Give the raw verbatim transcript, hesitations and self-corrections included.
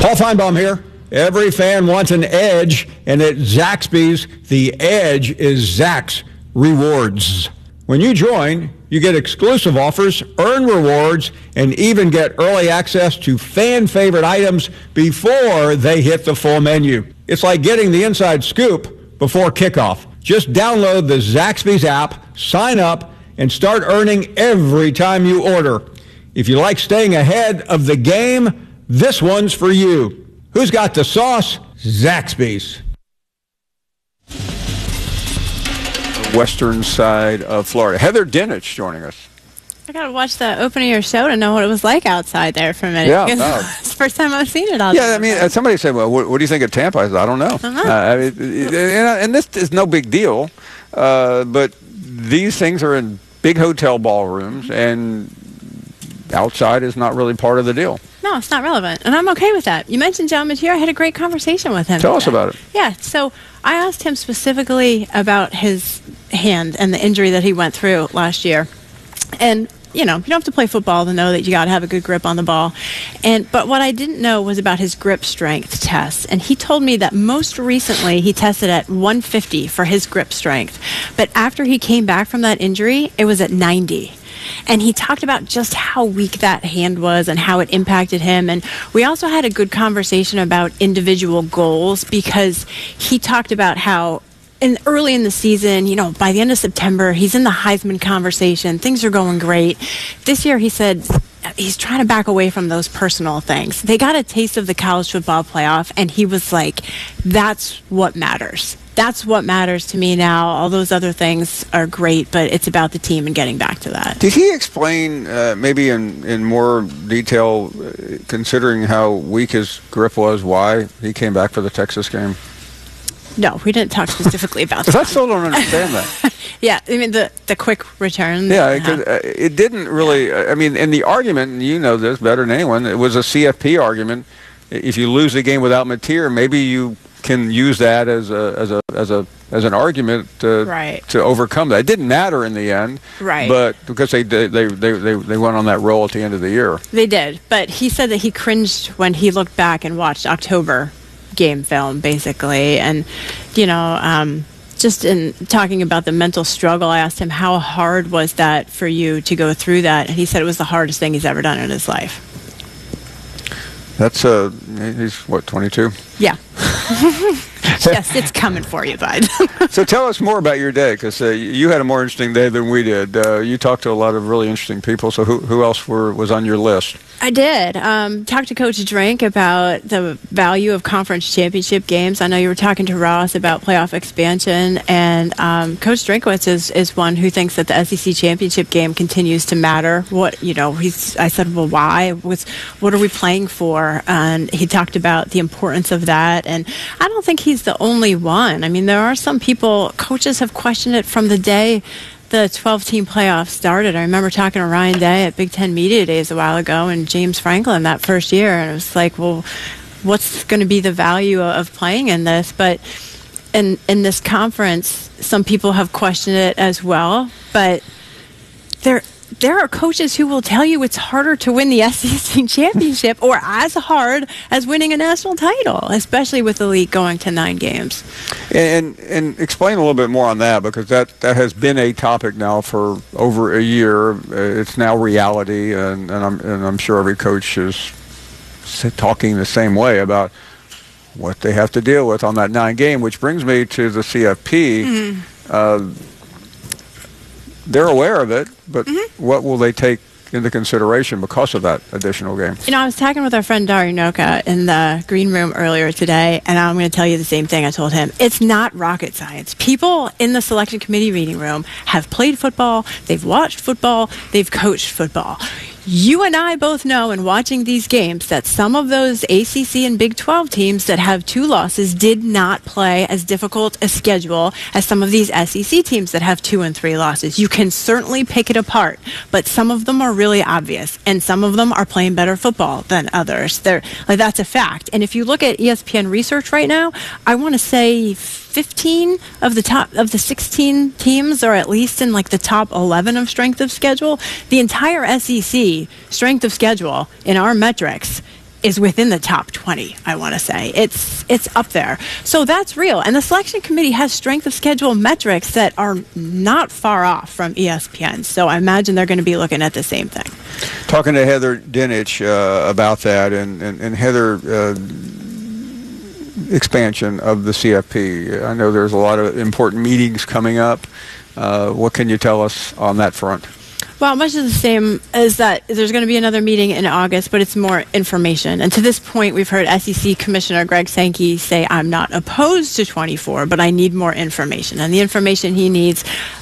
Paul Feinbaum here. Every fan wants an edge, and at Zaxby's, the edge is Zax Rewards. When you join, you get exclusive offers, earn rewards, and even get early access to fan-favorite items before they hit the full menu. It's like getting the inside scoop before kickoff. Just download the Zaxby's app, sign up, and start earning every time you order. If you like staying ahead of the game, this one's for you. Who's got the sauce? Zaxby's. Western side of Florida. Heather Dinich joining us. I got to watch the opening of your show to know what it was like outside there for a minute. Yeah, no. It's the first time I've seen it all Yeah, I mean, uh, somebody said, well, what, what do you think of Tampa? I said, I don't know. Uh-huh. Uh, I mean, and, and this is no big deal, uh, but these things are in big hotel ballrooms, and outside is not really part of the deal. No, it's not relevant, and I'm okay with that. You mentioned John Mateer. I had a great conversation with him. Tell today. us about it. Yeah, so I asked him specifically about his hand and the injury that he went through last year. And, you know, you don't have to play football to know that you got to have a good grip on the ball. And But what I didn't know was about his grip strength tests. And he told me that most recently he tested at one fifty for his grip strength. But after he came back from that injury, it was at ninety. And he talked about just how weak that hand was and how it impacted him. And we also had a good conversation about individual goals, because he talked about how in early in the season, you know, by the end of September, he's in the Heisman conversation. Things are going great. This year, he said he's trying to back away from those personal things. They got a taste of the college football playoff, and he was like, that's what matters. That's what matters to me now. All those other things are great, but it's about the team and getting back to that. Did he explain, uh, maybe in, in more detail, uh, considering how weak his grip was, why he came back for the Texas game? No, we didn't talk specifically about that. Because I still don't understand that. Yeah, I mean, the, the quick return. Yeah, because uh, it didn't really, yeah. I mean, and the argument, and you know this better than anyone, it was a C F P argument. If you lose the game without Mateer, maybe you can use that as a as a as a as an argument to right. to overcome that. It didn't matter in the end, right? But because they they they they they went on that roll at the end of the year, they did. But he said that he cringed when he looked back and watched October game film, basically, and you know, um, just in talking about the mental struggle, I asked him how hard was that for you to go through that, and he said it was the hardest thing he's ever done in his life. That's uh, he's what, twenty-two? Yeah. Yes, it's coming for you, bud. So tell us more about your day, because uh, you had a more interesting day than we did. Uh, you talked to a lot of really interesting people. So who who else were was on your list? I did. Um, talked to Coach Drink about the value of conference championship games. I know you were talking to Ross about playoff expansion, and um, Coach Drinkwitz is, is one who thinks that the S E C championship game continues to matter. What you know, he's. I said, well, why? What's, what are we playing for? And he talked about the importance of that. And I don't think he's the only one. I mean, there are some people. Coaches have questioned it from the day the twelve-team playoffs started. I remember talking to Ryan Day at Big Ten Media Days a while ago, and James Franklin that first year, and it was like, well, what's going to be the value of playing in this? But in in this conference, some people have questioned it as well. But there there are coaches who will tell you it's harder to win the S E C championship, or as hard as winning a national title, especially with the league going to nine games. And and explain a little bit more on that, because that, that has been a topic now for over a year. It's now reality, and, and I'm and I'm sure every coach is talking the same way about what they have to deal with on that nine game. Which brings me to the C F P. Mm-hmm. Uh, they're aware of it, but mm-hmm. what will they take into consideration because of that additional game? You know, I was talking with our friend Dario Noka in the green room earlier today, and I'm going to tell you the same thing I told him. It's not rocket science. People in the selection committee reading room have played football, they've watched football, they've coached football. You and I both know in watching these games that some of those A C C and Big twelve teams that have two losses did not play as difficult a schedule as some of these S E C teams that have two and three losses. You can certainly pick it apart, but some of them are really obvious, and some of them are playing better football than others. They're, like, that's a fact. And if you look at E S P N research right now, I want to say fifteen of the top of the sixteen teams are at least in like the top eleven of strength of schedule. The entire S E C strength of schedule in our metrics is within the top twenty, I want to say. It's it's up there. So that's real. And the selection committee has strength of schedule metrics that are not far off from E S P N. So I imagine they're going to be looking at the same thing. Talking to Heather Dinich uh, about that, and, and, and Heather, uh, expansion of the C F P. I know there's a lot of important meetings coming up. Uh, what can you tell us on that front? Well, much of the same as that there's going to be another meeting in August, but it's more information. And to this point, we've heard S E C Commissioner Greg Sankey say, I'm not opposed to twenty-four, but I need more information. And the information he needs